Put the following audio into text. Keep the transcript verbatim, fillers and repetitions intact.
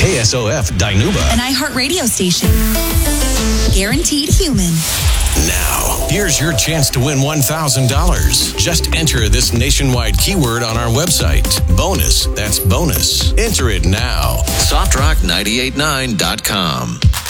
K S O F Dinuba, an iHeartRadio station. Guaranteed human. Now, here's your chance to win one thousand dollars. Just enter this nationwide keyword on our website. Bonus, that's bonus. Enter it now. soft rock nine eight nine dot com.